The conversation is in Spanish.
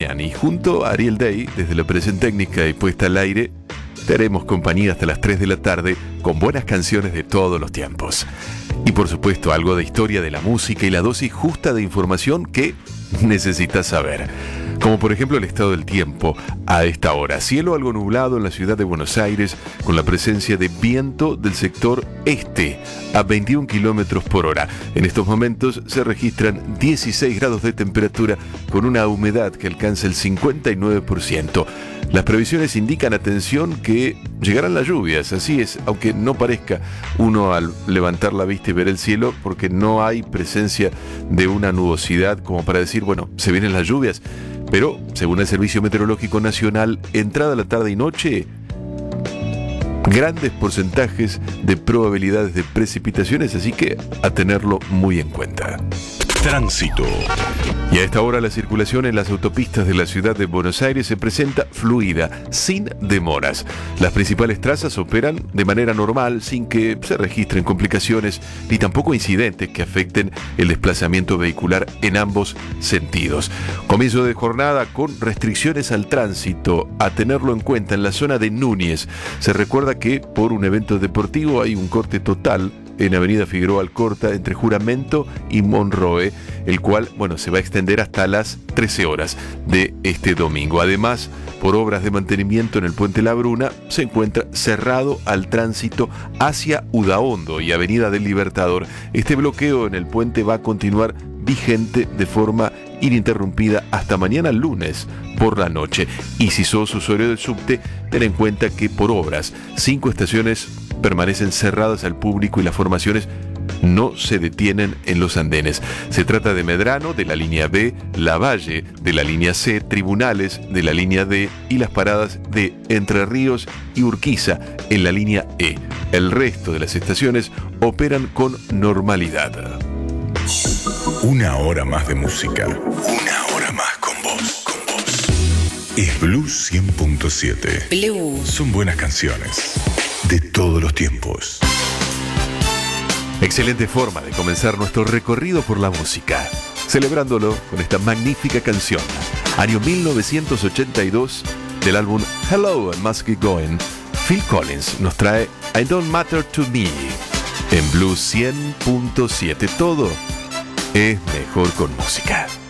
Ocean y junto a Ariel Day, desde la operación técnica y puesta al aire, te haremos compañía hasta las 3 de la tarde con buenas canciones de todos los tiempos. Y por supuesto algo de historia de la música y la dosis justa de información que necesitas saber. Como por ejemplo el estado del tiempo a esta hora. Cielo algo nublado en la ciudad de Buenos Aires con la presencia de viento del sector este a 21 kilómetros por hora. En estos momentos se registran 16 grados de temperatura con una humedad que alcanza el 59%. Las previsiones indican, atención, que llegarán las lluvias, así es, aunque no parezca uno al levantar la vista y ver el cielo, porque no hay presencia de una nubosidad como para decir, bueno, se vienen las lluvias. Pero, según el Servicio Meteorológico Nacional, entrada la tarde y noche, grandes porcentajes de probabilidades de precipitaciones, así que a tenerlo muy en cuenta. Tránsito. Y a esta hora la circulación en las autopistas de la ciudad de Buenos Aires se presenta fluida, sin demoras. Las principales trazas operan de manera normal, sin que se registren complicaciones ni tampoco incidentes que afecten el desplazamiento vehicular en ambos sentidos. Comienzo de jornada con restricciones al tránsito, a tenerlo en cuenta en la zona de Núñez. Se recuerda que por un evento deportivo hay un corte total en Avenida Figueroa Alcorta entre Juramento y Monroe, el cual, se va a extender hasta las 13 horas de este domingo. Además, por obras de mantenimiento en el Puente La Bruna, se encuentra cerrado al tránsito hacia Udaondo y Avenida del Libertador. Este bloqueo en el puente va a continuar vigente de forma ininterrumpida hasta mañana lunes por la noche. Y si sos usuario del subte, ten en cuenta que por obras, 5 estaciones permanecen cerradas al público y las formaciones no se detienen en los andenes. Se trata de Medrano, de la línea B, Lavalle, de la línea C, Tribunales, de la línea D y las paradas de Entre Ríos y Urquiza en la línea E. El resto de las estaciones operan con normalidad. Una hora más de música. Una hora más con vos. Es Blues 100.7. Blues. Son buenas canciones de todos los tiempos. Excelente forma de comenzar nuestro recorrido por la música, celebrándolo con esta magnífica canción. Año 1982, del álbum Hello, I Must Get Going, Phil Collins nos trae I Don't Matter to Me. En Blues 100.7 todo es mejor con música.